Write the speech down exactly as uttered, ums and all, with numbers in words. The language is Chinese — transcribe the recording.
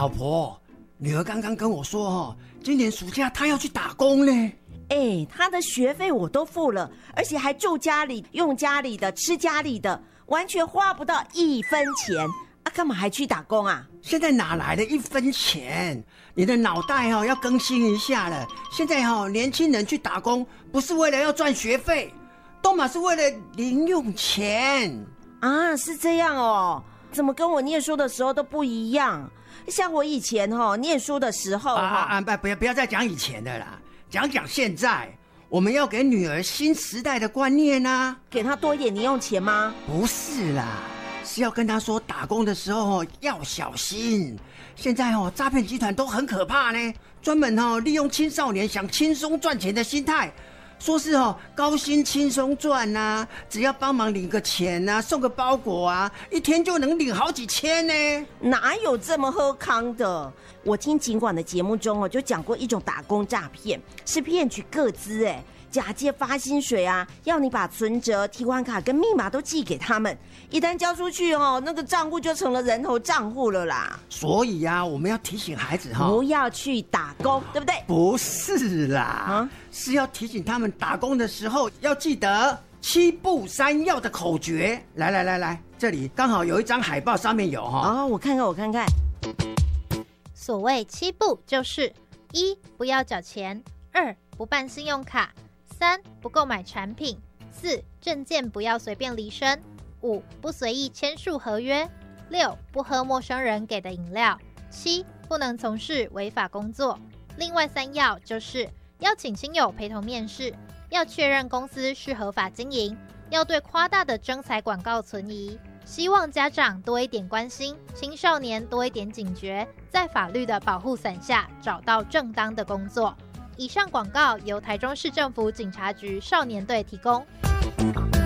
老婆，女儿刚刚跟我说哦，今年暑假她要去打工呢。 哎，她的学费我都付了，而且还住家里，用家里的，吃家里的，完全花不到一分钱啊！干嘛还去打工啊？ 现在哪来的一分钱？你的脑袋哦要更新一下了。现在哦，年轻人去打工不是为了要赚学费，都嘛是为了零用钱啊！是这样哦，怎么跟我念书的时候都不一样？像我以前哦念书的时候啊啊！不不要不要再讲以前的啦，讲讲现在。我们要给女儿新时代的观念啊， 给她多一点零用钱吗？ 不是啦，是要跟她说打工的时候要小心。现在哦，诈骗集团都很可怕呢，专门哦利用青少年想轻松赚钱的心态，说是哦高薪轻松赚啊，只要帮忙领个钱啊，送个包裹啊，一天就能领好几千呢。 哪有这么喝康的？我听警管的节目中哦，就讲过一种打工诈骗，是骗取个资，哎，假借发薪水啊，要你把存折、提款卡跟密码都寄给他们，一旦交出去哦，那个账户就成了人头账户了啦。 所以啊，我们要提醒孩子哈， 不要去打工，对不对？ 不是啦，啊，是要提醒他们打工的时候要记得七不三要的口诀。来来来来，这里刚好有一张海报，上面有哈。 哦，我看看，我看看。 所谓七不，就是一不要缴钱，二不办信用卡，三不购买产品，四证件不要随便离身，五不随意签署合约，六不喝陌生人给的饮料，七不能从事违法工作。另外三要就是要请亲友陪同面试，要确认公司是合法经营，要对夸大的征才广告存疑。希望家长多一点关心，青少年多一点警觉，在法律的保护伞下找到正当的工作。以上广告由台中市政府警察局少年队提供。